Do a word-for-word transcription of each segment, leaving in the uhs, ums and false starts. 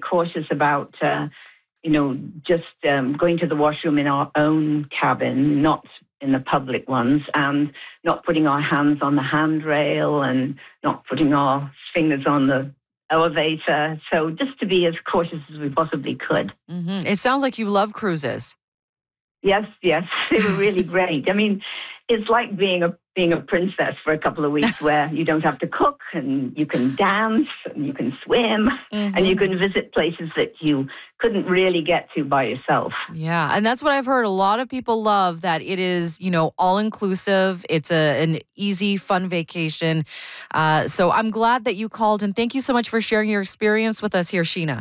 cautious about, uh, you know, just um, going to the washroom in our own cabin, not in the public ones, and not putting our hands on the handrail and not putting our fingers on the elevator. So just to be as cautious as we possibly could. Mm-hmm. It sounds like you love cruises. Yes, yes, they were really great. I mean, it's like being a being a princess for a couple of weeks where you don't have to cook and you can dance and you can swim Mm-hmm. and you can visit places that you couldn't really get to by yourself. Yeah, and that's what I've heard. A lot of people love that it is, you know, all inclusive. It's a an easy, fun vacation. Uh, so I'm glad that you called, and thank you so much for sharing your experience with us here, Sheena.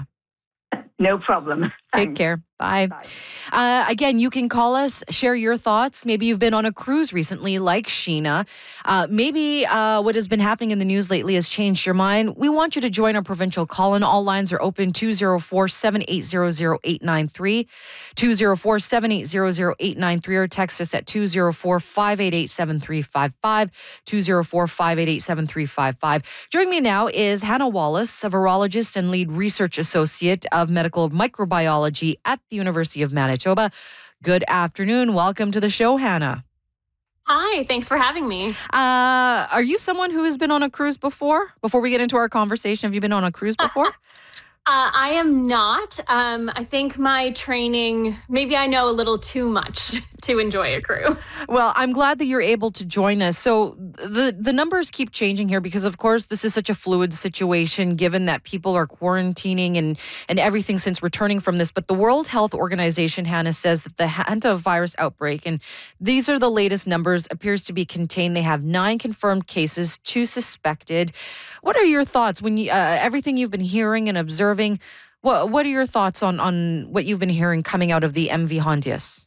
No problem. Take Thanks. care. Bye. Bye. Uh, again, you can call us, share your thoughts. Maybe you've been on a cruise recently like Sheena. Uh, maybe uh, what has been happening in the news lately has changed your mind. We want you to join our provincial call-in. All lines are open, two oh four, seven eight zero, zero eight nine three, two oh four, seven eight zero, zero eight nine three, or text us at two oh four, five eight eight, seven three five five, two oh four, five eight eight, seven three five five. Joining me now is Hannah Wallace, a virologist and lead research associate of medical microbiology at the University of Manitoba. Good afternoon. Welcome to the show, Hannah. Hi, thanks for having me. Uh, are you someone who has been on a cruise before? Before we get into our conversation, have you been on a cruise before? Uh, I am not. Um, I think my training, maybe I know a little too much to enjoy a cruise. Well, I'm glad that you're able to join us. So the, the numbers keep changing here because, of course, this is such a fluid situation given that people are quarantining and, and everything since returning from this. But the World Health Organization, Hannah, says that the hantavirus outbreak, and these are the latest numbers, appears to be contained. They have nine confirmed cases, two suspected. What are your thoughts when you, uh, everything you've been hearing and observing? What What are your thoughts on on what you've been hearing coming out of the M V Hondius?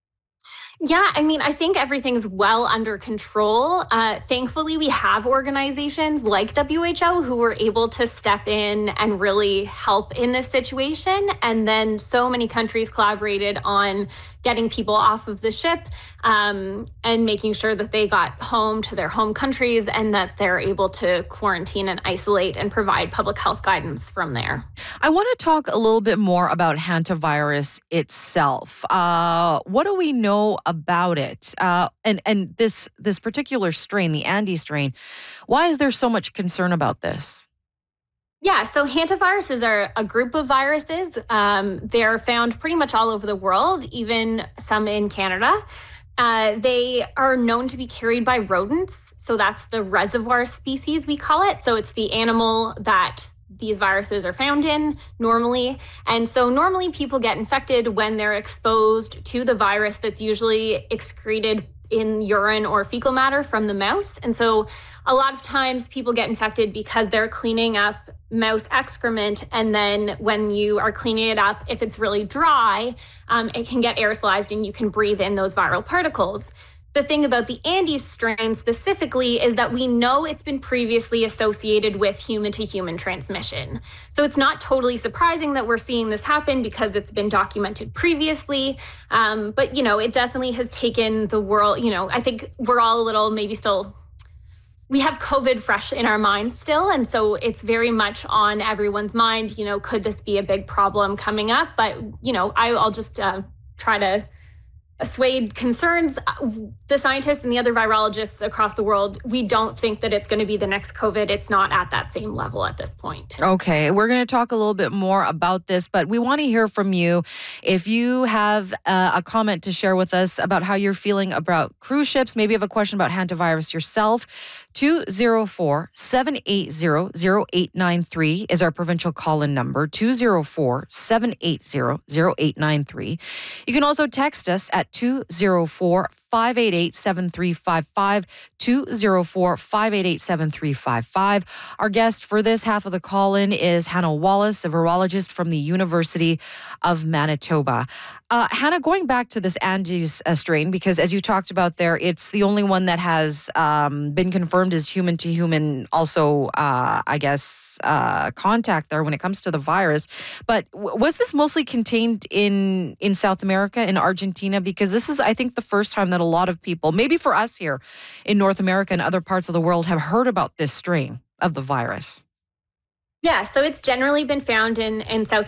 Yeah, I mean, I think everything's well under control. Uh, thankfully, we have organizations like W H O who were able to step in and really help in this situation. And then so many countries collaborated on getting people off of the ship um, and making sure that they got home to their home countries and that they're able to quarantine and isolate and provide public health guidance from there. I want to talk a little bit more about hantavirus itself. Uh, what do we know about it? Uh, and and this this particular strain, the Andes strain, why is there so much concern about this? Yeah, so hantaviruses are a group of viruses. Um, they're found pretty much all over the world, even some in Canada. Uh, they are known to be carried by rodents. So that's the reservoir species, we call it. So it's the animal that these viruses are found in normally. And so normally people get infected when they're exposed to the virus that's usually excreted in urine or fecal matter from the mouse. And so a lot of times people get infected because they're cleaning up mouse excrement. And then when you are cleaning it up, if it's really dry, um, it can get aerosolized and you can breathe in those viral particles. The thing about the Andes strain specifically is that we know it's been previously associated with human-to-human transmission. So it's not totally surprising that we're seeing this happen because it's been documented previously. Um, but, you know, it definitely has taken the world, you know, I think we're all a little maybe still, we have COVID fresh in our minds still. And so it's very much on everyone's mind, you know, could this be a big problem coming up? But, you know, I, I'll just uh, try to assuade concerns. The scientists and the other virologists across the world, we don't think that it's going to be the next COVID. It's not at that same level at this point. Okay, we're going to talk a little bit more about this, but we want to hear from you. If you have uh, a comment to share with us about how you're feeling about cruise ships, maybe you have a question about hantavirus yourself, two oh four, seven eight zero, zero eight nine three is our provincial call-in number, two oh four, seven eight zero, zero eight nine three. You can also text us at two oh four, five eight eight, seven three five five, two oh four, five eight eight, seven three five five. Our guest for this half of the call-in is Hannah Wallace, a virologist from the University of Manitoba. Uh, Hannah, going back to this Andes uh, strain, because as you talked about there, it's the only one that has um, been confirmed as human-to-human, also, uh, I guess, uh, contact there when it comes to the virus. But w- was this mostly contained in, in South America, in Argentina? Because this is, I think, the first time that a lot of people, maybe for us here in North America and other parts of the world, have heard about this strain of the virus. Yeah, so it's generally been found in, in South